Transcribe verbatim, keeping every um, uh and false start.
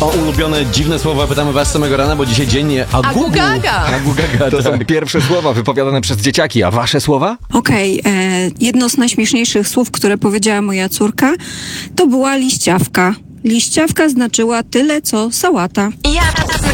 O ulubione dziwne słowa pytamy was samego rana, bo dzisiaj dzień agugu. Agugaga. Agugaga, To tak. są pierwsze słowa wypowiadane przez dzieciaki, a wasze słowa? Okej, e, jedno z najśmieszniejszych słów, które powiedziała moja córka, to była liściawka. Liściawka znaczyła tyle, co sałata. Ja